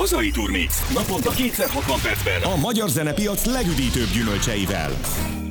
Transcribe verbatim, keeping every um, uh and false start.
Hazai Turmix. Naponta kétszer hatvan percben. A magyar zenepiac legüdítőbb gyümölcseivel.